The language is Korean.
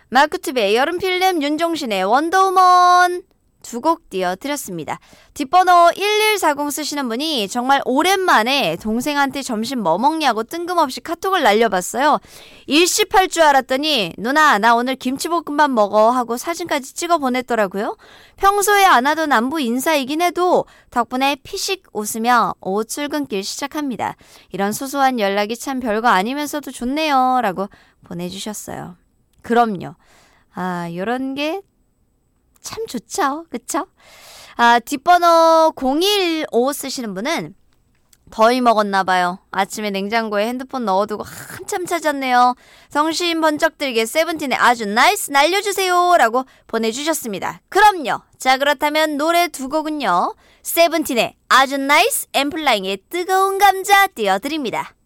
마크투베의 여름필름, 윤종신의 원더우먼 두 곡 띄워드렸습니다. 뒷번호 1140 쓰시는 분이 정말 오랜만에 동생한테 점심 뭐 먹냐고 뜬금없이 카톡을 날려봤어요. 일시할 줄 알았더니 누나 나 오늘 김치볶음밥 먹어 하고 사진까지 찍어 보냈더라고요. 평소에 안 하던 안부 인사이긴 해도 덕분에 피식 웃으며 오후 출근길 시작합니다. 이런 소소한 연락이 참 별거 아니면서도 좋네요 라고 보내주셨어요. 그럼요. 요런 게 참 좋죠. 그쵸? 뒷번호 015 쓰시는 분은 더위 먹었나봐요. 아침에 냉장고에 핸드폰 넣어두고 한참 찾았네요. 정신 번쩍 들게 세븐틴의 아주 나이스 날려주세요 라고 보내주셨습니다. 그럼요. 자 그렇다면 노래 두 곡은요. 세븐틴의 아주 나이스 엠플라잉의 뜨거운 감자 띄워드립니다.